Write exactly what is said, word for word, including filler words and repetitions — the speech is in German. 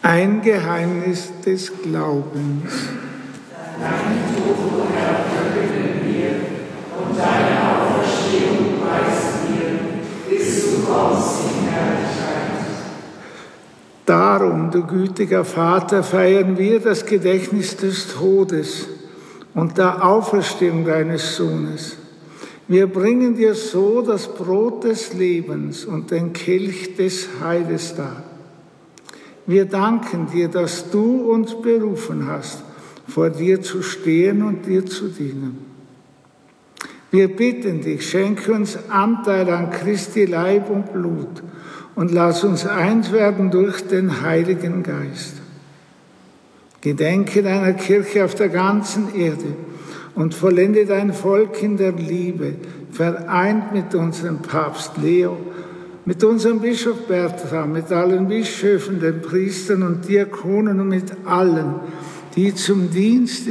Ein Geheimnis des Glaubens. Deinen Tod, o Herr, verkünden wir, und deine Auferstehung preisen wir, bis du kommst in Herrlichkeit. Darum, du gütiger Vater, feiern wir das Gedächtnis des Todes und der Auferstehung deines Sohnes. Wir bringen dir so das Brot des Lebens und den Kelch des Heiles dar. Wir danken dir, dass du uns berufen hast, vor dir zu stehen und dir zu dienen. Wir bitten dich, schenke uns Anteil an Christi Leib und Blut und lass uns eins werden durch den Heiligen Geist. Gedenke deiner Kirche auf der ganzen Erde und vollende dein Volk in der Liebe, vereint mit unserem Papst Leo, mit unserem Bischof Bertram, mit allen Bischöfen, den Priestern und Diakonen und mit allen, die zum Dienst